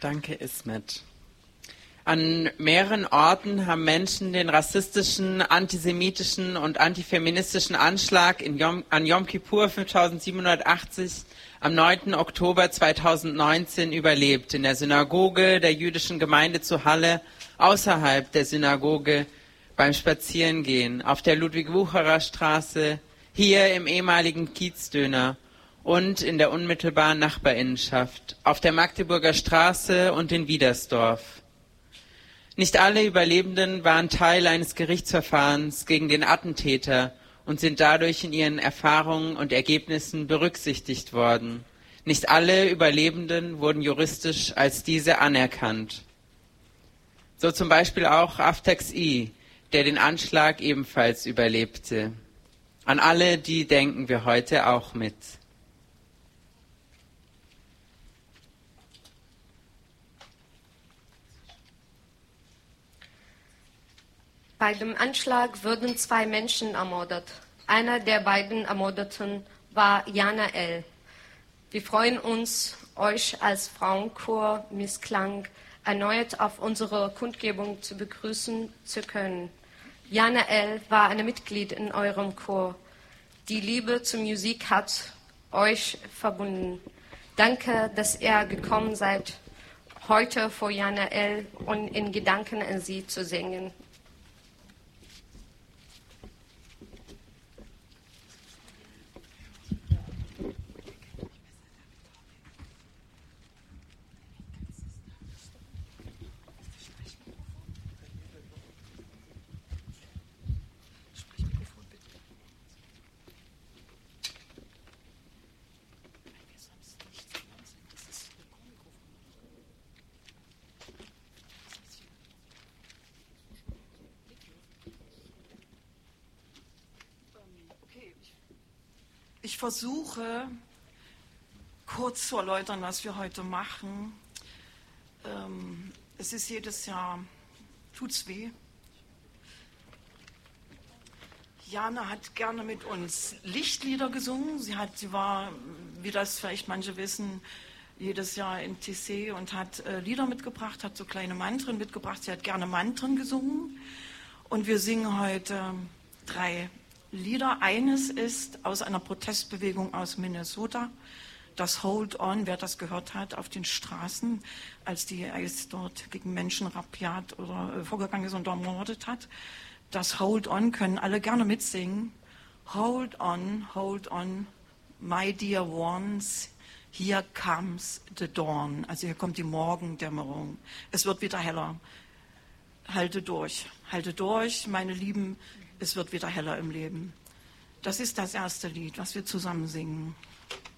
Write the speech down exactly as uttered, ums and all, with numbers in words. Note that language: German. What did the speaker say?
Danke, Ismet. An mehreren Orten haben Menschen den rassistischen, antisemitischen und antifeministischen Anschlag in Yom, an Yom Kippur fünftausendsiebenhundertachtzig am neunten Oktober zweitausendneunzehn überlebt. In der Synagoge der jüdischen Gemeinde zu Halle, außerhalb der Synagoge, beim Spazierengehen, auf der Ludwig-Wucherer-Straße, hier im ehemaligen Kiezdöner und in der unmittelbaren Nachbarinnenschaft, auf der Magdeburger Straße und in Wiedersdorf. Nicht alle Überlebenden waren Teil eines Gerichtsverfahrens gegen den Attentäter und sind dadurch in ihren Erfahrungen und Ergebnissen berücksichtigt worden. Nicht alle Überlebenden wurden juristisch als diese anerkannt. So zum Beispiel auch Aftax I, der den Anschlag ebenfalls überlebte. An alle die denken wir heute auch mit. Bei dem Anschlag wurden zwei Menschen ermordet. Einer der beiden Ermordeten war Jana L. Wir freuen uns, euch als Frauenchor Missklang erneut auf unserer Kundgebung zu begrüßen zu können. Jana L. war ein Mitglied in eurem Chor. Die Liebe zur Musik hat euch verbunden. Danke, dass ihr gekommen seid, heute vor Jana L. und in Gedanken an sie zu singen. Ich versuche, kurz zu erläutern, was wir heute machen. Ähm, es ist jedes Jahr, tut's weh. Jana hat gerne mit uns Lichtlieder gesungen. Sie hat, sie war, wie das vielleicht manche wissen, jedes Jahr in Tissé und hat äh, Lieder mitgebracht, hat so kleine Mantren mitgebracht. Sie hat gerne Mantren gesungen. Und wir singen heute drei Lieder. Eines ist aus einer Protestbewegung aus Minnesota, das Hold On, wer das gehört hat, auf den Straßen, als die I C E dort gegen Menschen rabiat oder äh, vorgegangen ist und ermordet hat. Das Hold On können alle gerne mitsingen. Hold on, hold on, my dear ones, here comes the dawn. Also hier kommt die Morgendämmerung. Es wird wieder heller. Halte durch, halte durch, meine Lieben. Es wird wieder heller im Leben. Das ist das erste Lied, was wir zusammen singen.